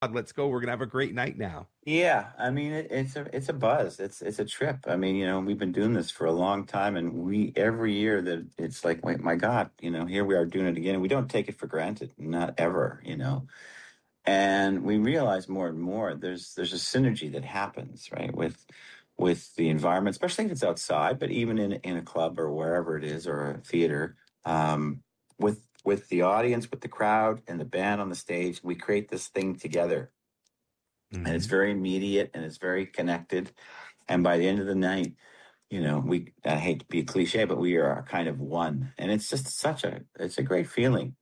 let's go. We're going to have a great night now. Yeah, I mean it's a buzz. It's a trip. I mean, we've been doing this for a long time, and we every year that it's like, wait, my God, here we are doing it again. And we don't take it for granted, not ever. And we realize more and more there's a synergy that happens, right, with the environment, especially if it's outside, but even in a club or wherever it is or a theater, with the audience, with the crowd and the band on the stage, we create this thing together, and it's very immediate and it's very connected. And by the end of the night, I hate to be a cliche, but we are kind of one, and it's just it's a great feeling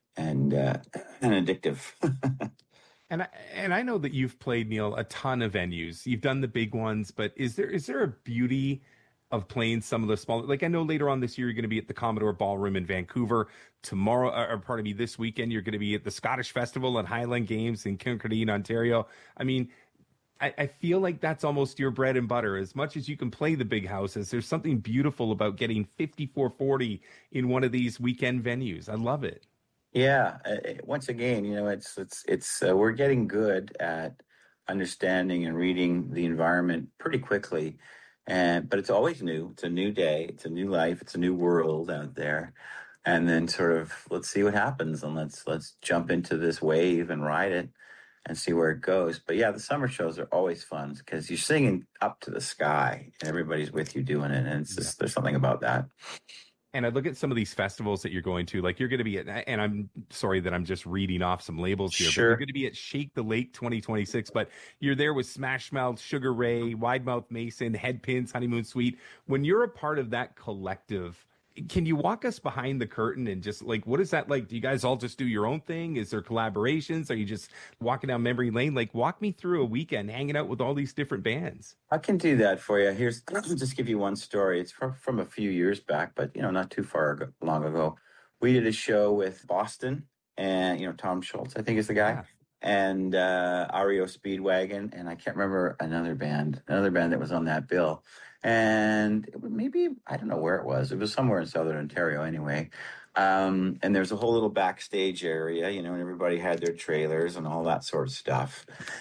and addictive. And I know that you've played, Neil, a ton of venues. You've done the big ones, but is there a beauty of playing some of the smaller? Like I know later on this year you're going to be at the Commodore Ballroom in Vancouver. Tomorrow, or pardon me, this weekend you're going to be at the Scottish Festival at Highland Games in Kincardine, Ontario. I mean, I feel like that's almost your bread and butter. As much as you can play the big houses, there's something beautiful about getting 5440 in one of these weekend venues. I love it. Yeah, once again, it's we're getting good at understanding and reading the environment pretty quickly, and but it's always new. It's a new day. It's a new life. It's a new world out there, and then sort of let's see what happens, and let's jump into this wave and ride it and see where it goes. But yeah, the summer shows are always fun because you're singing up to the sky and everybody's with you doing it, and it's Yeah. just there's something about that. And I look at some of these festivals that you're going to, like you're going to be at, and I'm sorry that I'm just reading off some labels here, but you're Sure. going to be at Shake the Lake 2026, but you're there with Smash Mouth, Sugar Ray, Wide Mouth Mason, Headpins, Honeymoon Suite. When you're a part of that collective, can you walk us behind the curtain and just like, what is that like? Do you guys all just do your own thing? Is there collaborations? Are you just walking down memory lane? Like, walk me through a weekend hanging out with all these different bands. I can do that for you. I'll just give you one story. It's from a few years back, but not too long ago. We did a show with Boston, and Tom Schultz, I think is the guy, Yeah. and REO Speedwagon, and I can't remember another band that was on that bill. And maybe I don't know where it was. It was somewhere in Southern Ontario, anyway. And there's a whole little backstage area, and everybody had their trailers and all that sort of stuff.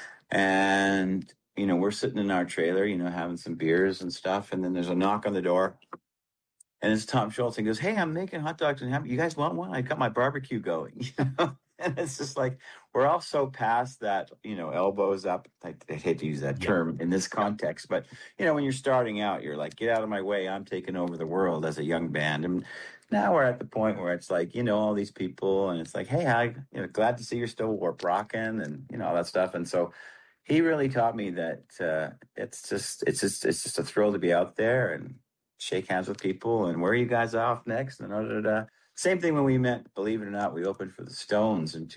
And we're sitting in our trailer, having some beers and stuff. And then there's a knock on the door. And it's Tom Schultz. He goes, "Hey, I'm making hot dogs and ham. You guys want one? I got my barbecue going." And it's just like, we're all so past that, elbows up. I hate to use that Yep. term in this context, but, when you're starting out, you're like, get out of my way. I'm taking over the world as a young band. And now we're at the point where it's like, all these people. And it's like, hey, glad to see you're still warp rocking and, all that stuff. And so, he really taught me that it's just a thrill to be out there and shake hands with people and where are you guys off next and da, da, da. Same thing when we met. Believe it or not, we opened for the Stones in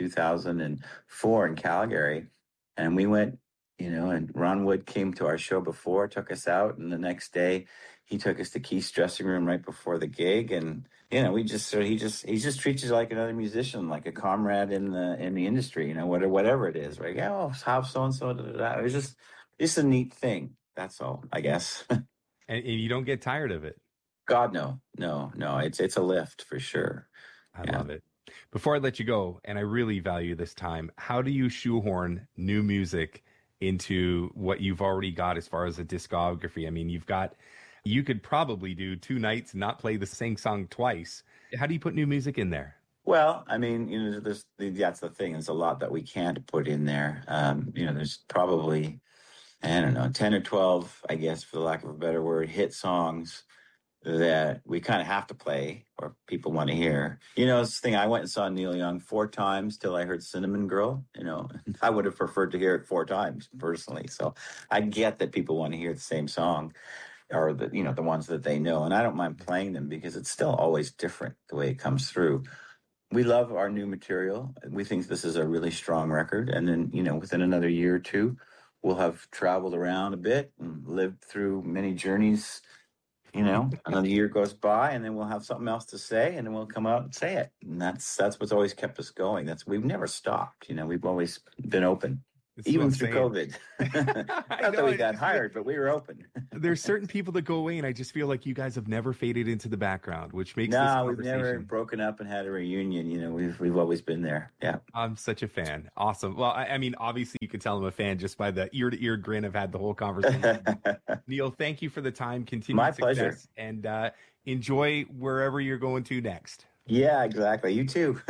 2004 in Calgary, and we went. And Ron Wood came to our show before, took us out, and the next day he took us to Keith's dressing room right before the gig, and we just he just treats you like another musician, like a comrade in the industry, whatever it is, right? Yeah, oh, how so and so. It was just a neat thing. That's all, I guess. And you don't get tired of it. God, no, no, no. It's a lift for sure. I Yeah. love it. Before I let you go, and I really value this time, how do you shoehorn new music into what you've already got as far as a discography? I mean, you could probably do two nights and not play the same song twice. How do you put new music in there? Well, I mean, that's the thing. There's a lot that we can't put in there. There's probably, I don't know, 10 or 12, I guess, for the lack of a better word, hit songs that we kind of have to play or people want to hear. It's the thing. I went and saw Neil Young 4 times till I heard Cinnamon Girl. I would have preferred to hear it 4 times personally. So I get that people want to hear the same song or the ones that they know. And I don't mind playing them because it's still always different the way it comes through. We love our new material. We think this is a really strong record. And then, within another year or two, we'll have traveled around a bit and lived through many journeys. Another year goes by and then we'll have something else to say and then we'll come out and say it. And that's what's always kept us going. We've never stopped. We've always been open. even through COVID. I Not know, that we got hired, but we were open. There's certain people that go away, and I just feel like you guys have never faded into the background, which makes this No, conversation. we've never broken up and had a reunion. You know, we've always been there. Yeah. I'm such a fan. Awesome. Well, I mean, obviously you can tell I'm a fan just by the ear-to-ear grin I've had the whole conversation. Neil, thank you for the time. Continue My success, pleasure. and enjoy wherever you're going to next. Yeah, exactly. You too.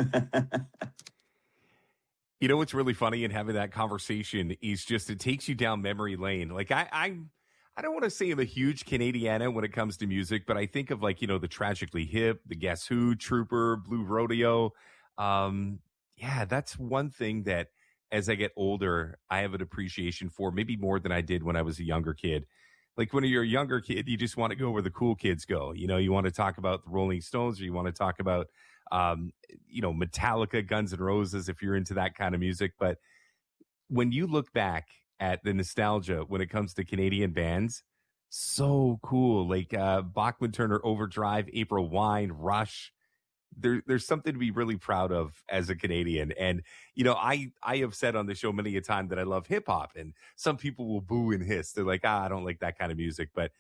You know what's really funny in having that conversation is just it takes you down memory lane. Like I don't want to say I'm a huge Canadiana when it comes to music, but I think of like, you know, the Tragically Hip, the Guess Who, Trooper, Blue Rodeo. Yeah, that's one thing that as I get older, I have an appreciation for, maybe more than I did when I was a younger kid. Like when you're a younger kid, you just want to go where the cool kids go. You know, you want to talk about the Rolling Stones, or you want to talk about you know, Metallica, Guns N' Roses, if you're into that kind of music. But when you look back at the nostalgia when it comes to Canadian bands, so cool. Like Bachman Turner Overdrive, April Wine, Rush. There's something to be really proud of as a Canadian. And, you know, I have said on the show many a time that I love hip hop, and some people will boo and hiss. They're like, I don't like that kind of music. But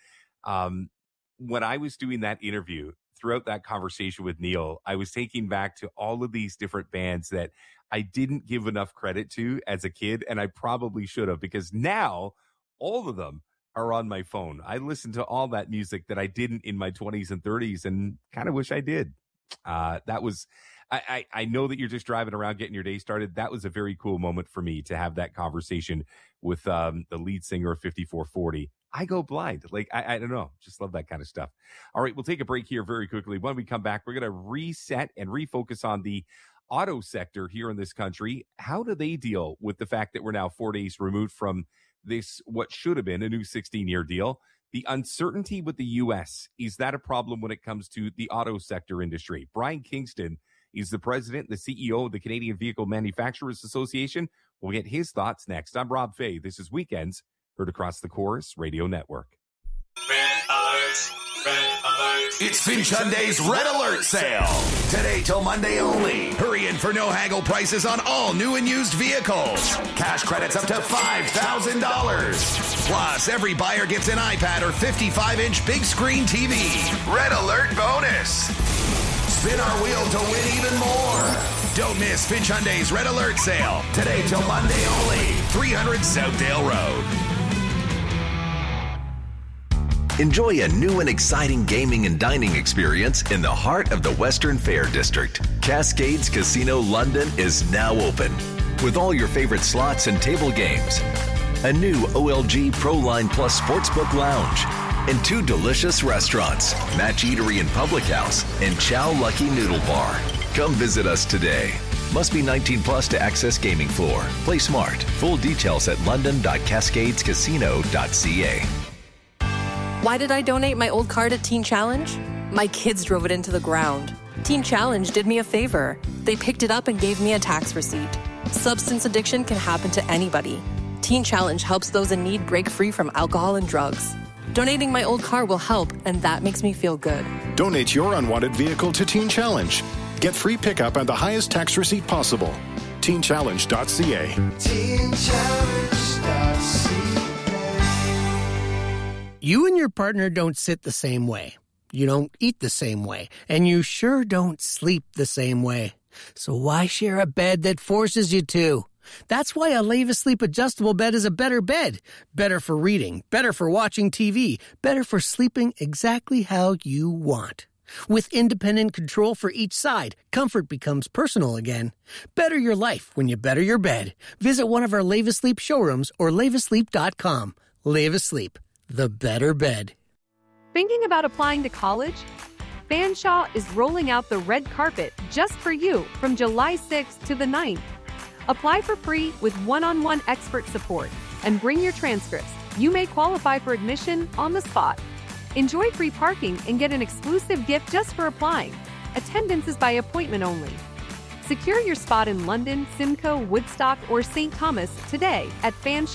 when I was doing that interview, throughout that conversation with Neil, I was taking back to all of these different bands that I didn't give enough credit to as a kid, and I probably should have, because now all of them are on my phone. I listen to all that music that I didn't in my 20s and 30s, and kind of wish I did. That was, I know that you're just driving around getting your day started. That was a very cool moment for me to have that conversation with the lead singer of 5440. I go blind. Like, I don't know. Just love that kind of stuff. All right, we'll take a break here very quickly. When we come back, we're going to reset and refocus on the auto sector here in this country. How do they deal with the fact that we're now 4 days removed from this, what should have been a new 16-year deal? The uncertainty with the U.S., is that a problem when it comes to the auto sector industry? Brian Kingston is the president and the CEO of the Canadian Vehicle Manufacturers Association. We'll get his thoughts next. I'm Rob Fay. This is Weekends, heard across the Chorus Radio Network. Red Alert! Red Alert! It's Finch Hyundai's Red Alert sale. Today till Monday only. Hurry in for no haggle prices on all new and used vehicles. Cash credits up to $5,000. Plus, every buyer gets an iPad or 55-inch big screen TV. Red Alert bonus. Spin our wheel to win even more. Don't miss Finch Hyundai's Red Alert sale. Today till Monday only. 300 Southdale Road. Enjoy a new and exciting gaming and dining experience in the heart of the Western Fair District. Cascades Casino London is now open with all your favorite slots and table games, a new OLG Pro Line Plus Sportsbook Lounge, and 2 delicious restaurants, Match Eatery and Public House, and Chow Lucky Noodle Bar. Come visit us today. Must be 19 plus to access gaming floor. Play smart. Full details at london.cascadescasino.ca. Why did I donate my old car to Teen Challenge? My kids drove it into the ground. Teen Challenge did me a favor. They picked it up and gave me a tax receipt. Substance addiction can happen to anybody. Teen Challenge helps those in need break free from alcohol and drugs. Donating my old car will help, and that makes me feel good. Donate your unwanted vehicle to Teen Challenge. Get free pickup and the highest tax receipt possible. TeenChallenge.ca. TeenChallenge.ca. You and your partner don't sit the same way. You don't eat the same way. And you sure don't sleep the same way. So why share a bed that forces you to? That's why a Leva Sleep adjustable bed is a better bed. Better for reading, better for watching TV, better for sleeping exactly how you want. With independent control for each side, comfort becomes personal again. Better your life when you better your bed. Visit one of our Leva Sleep showrooms or levasleep.com. Leva Sleep, the better bed. Thinking about applying to college? Fanshawe is rolling out the red carpet just for you from July 6th to the 9th. Apply for free with one-on-one expert support and bring your transcripts. You may qualify for admission on the spot. Enjoy free parking and get an exclusive gift just for applying. Attendance is by appointment only. Secure your spot in London, Simcoe, Woodstock, or St. Thomas today at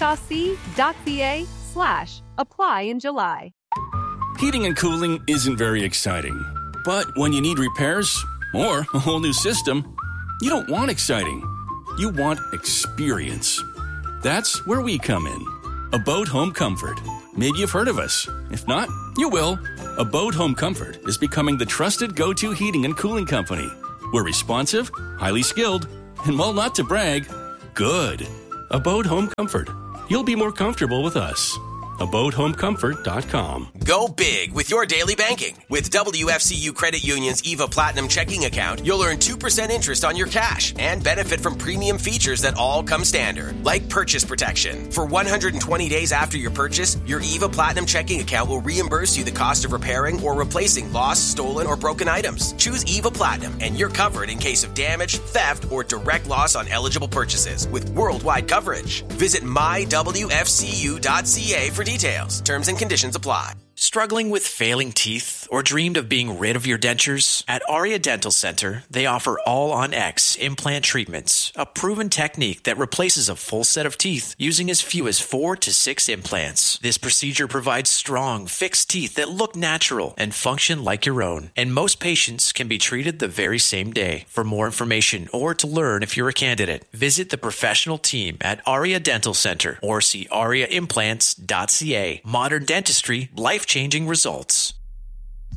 fanshawec.ca/apply in July. Heating and cooling isn't very exciting. But when you need repairs or a whole new system, you don't want exciting. You want experience. That's where we come in. Abode Home Comfort. Maybe you've heard of us. If not, you will. Abode Home Comfort is becoming the trusted go-to heating and cooling company. We're responsive, highly skilled, and while not to brag, good. Abode Home Comfort. You'll be more comfortable with us. AbodeHomeComfort.com. Go big with your daily banking. With WFCU Credit Union's EVA Platinum checking account, you'll earn 2% interest on your cash and benefit from premium features that all come standard, like purchase protection. For 120 days after your purchase, your EVA Platinum checking account will reimburse you the cost of repairing or replacing lost, stolen, or broken items. Choose EVA Platinum, and you're covered in case of damage, theft, or direct loss on eligible purchases with worldwide coverage. Visit mywfcu.ca for details. Terms and conditions apply. Struggling with failing teeth or dreamed of being rid of your dentures? At Aria Dental Center, they offer All-on-X implant treatments, a proven technique that replaces a full set of teeth using as few as 4 to 6 implants. This procedure provides strong, fixed teeth that look natural and function like your own, and most patients can be treated the very same day. For more information or to learn if you're a candidate, visit the professional team at Aria Dental Center or see ariaimplants.ca. Modern dentistry, life-changing results.